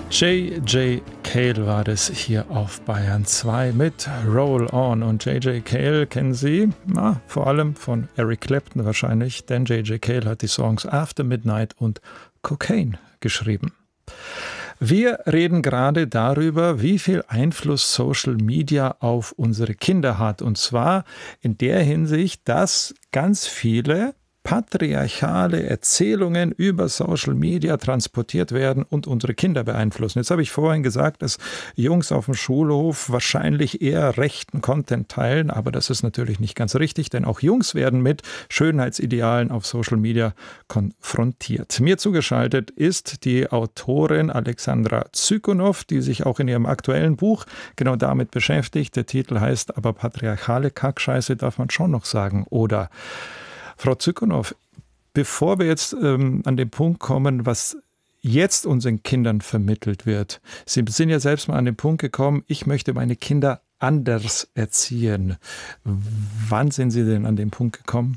J.J. Cale war das hier auf Bayern 2 mit Roll On. Und J.J. Cale kennen Sie vor allem von Eric Clapton wahrscheinlich, denn J.J. Cale hat die Songs After Midnight und Cocaine geschrieben. Wir reden gerade darüber, wie viel Einfluss Social Media auf unsere Kinder hat. Und zwar in der Hinsicht, dass ganz viele patriarchale Erzählungen über Social Media transportiert werden und unsere Kinder beeinflussen. Jetzt habe ich vorhin gesagt, dass Jungs auf dem Schulhof wahrscheinlich eher rechten Content teilen, aber das ist natürlich nicht ganz richtig, denn auch Jungs werden mit Schönheitsidealen auf Social Media konfrontiert. Mir zugeschaltet ist die Autorin Alexandra Zykunow, die sich auch in ihrem aktuellen Buch genau damit beschäftigt. Der Titel heißt aber patriarchale Kackscheiße, darf man schon noch sagen, oder? Frau Zykunow, bevor wir jetzt an den Punkt kommen, was jetzt unseren Kindern vermittelt wird. Sie sind ja selbst mal an den Punkt gekommen, ich möchte meine Kinder anders erziehen. Wann sind Sie denn an den Punkt gekommen?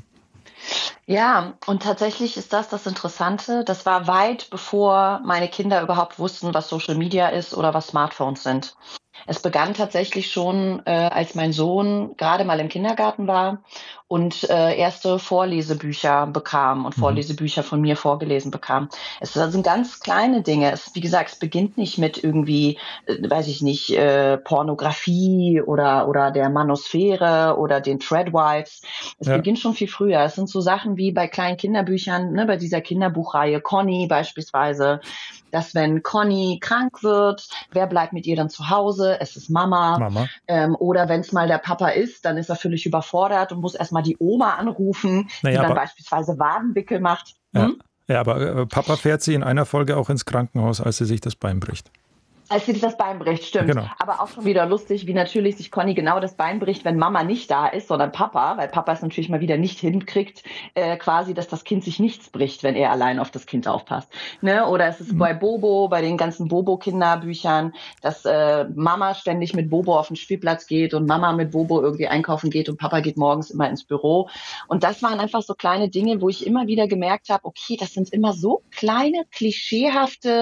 Ja, und tatsächlich ist das Interessante. Das war weit bevor meine Kinder überhaupt wussten, was Social Media ist oder was Smartphones sind. Es begann tatsächlich schon, als mein Sohn gerade mal im Kindergarten war und erste Vorlesebücher bekam und Vorlesebücher von mir vorgelesen bekam. Es sind ganz kleine Dinge. Wie gesagt, es beginnt nicht mit irgendwie, weiß ich nicht, Pornografie oder der Manosphäre oder den Treadwives. Es beginnt schon viel früher. Es sind so Sachen wie bei kleinen Kinderbüchern, ne, bei dieser Kinderbuchreihe Conny beispielsweise, dass wenn Conny krank wird, wer bleibt mit ihr dann zu Hause? Es ist Mama. Oder wenn es mal der Papa ist, dann ist er völlig überfordert und muss erstmal die Oma anrufen, die dann beispielsweise Wadenwickel macht. Ja, aber Papa fährt sie in einer Folge auch ins Krankenhaus, als sie sich das Bein bricht. Als sie sich das Bein bricht, stimmt. Genau. Aber auch schon wieder lustig, wie natürlich sich Conny genau das Bein bricht, wenn Mama nicht da ist, sondern Papa, weil Papa es natürlich mal wieder nicht hinkriegt, quasi, dass das Kind sich nichts bricht, wenn er allein auf das Kind aufpasst. Ne? Oder es ist bei Bobo, bei den ganzen Bobo-Kinderbüchern, dass Mama ständig mit Bobo auf den Spielplatz geht und Mama mit Bobo irgendwie einkaufen geht und Papa geht morgens immer ins Büro. Und das waren einfach so kleine Dinge, wo ich immer wieder gemerkt habe, okay, das sind immer so kleine, klischeehafte